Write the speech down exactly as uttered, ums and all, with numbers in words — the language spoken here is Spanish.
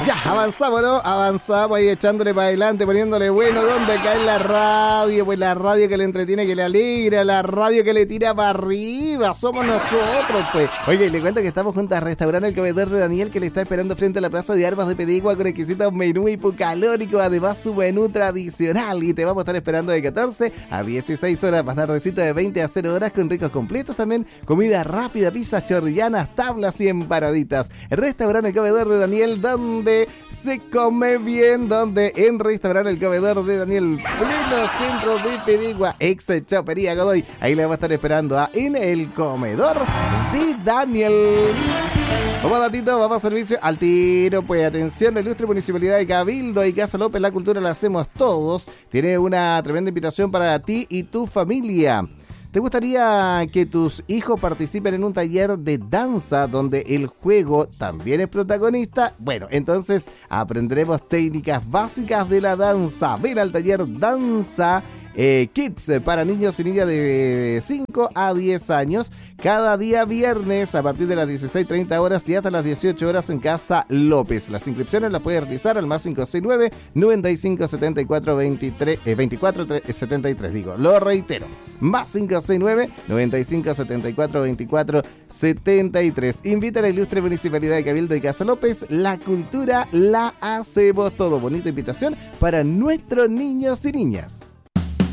Ya, avanzamos, ¿no? Avanzamos ahí echándole para adelante, poniéndole bueno. ¿Dónde cae la radio? Pues la radio que le entretiene, que le alegra, la radio que le tira para arriba. Somos nosotros, pues. Oye, le cuento que estamos juntos a restaurar el comedor de Daniel, que le está esperando frente a la plaza de armas de Pedicua con exquisitos menú hipocalórico, además su menú tradicional. Y te vamos a estar esperando de catorce a dieciséis horas, más tardecito de veinte a cero horas con ricos completos también, comida rápida, pizzas chorrillanas, tablas y empanaditas. Restaurante el comedor de Daniel, donde se come bien, donde en Restaurante el comedor de Daniel, pleno centro de Pedicua, ex Chopería Godoy. Ahí le vamos a estar esperando a en el comedor de Daniel. Vamos a datito, vamos a servicio al tiro. Pues atención, la ilustre Municipalidad de Cabildo y Casa López, la cultura la hacemos todos. Tiene una tremenda invitación para ti y tu familia. ¿Te gustaría que tus hijos participen en un taller de danza donde el juego también es protagonista? Bueno, entonces aprenderemos técnicas básicas de la danza. Ven al taller Danza Eh, Kids para niños y niñas de cinco a diez años, cada día viernes a partir de las dieciséis treinta horas y hasta las dieciocho horas en Casa López. Las inscripciones las puedes realizar al más cinco seis nueve, noventa y cinco, setenta y cuatro, veintitrés, eh, veinticuatro, setenta y tres, digo, lo reitero, más cinco seis nueve, noventa y cinco, setenta y cuatro, veinticuatro, setenta y tres. Invita a la ilustre Municipalidad de Cabildo y Casa López, la cultura la hacemos todo. Bonita invitación para nuestros niños y niñas.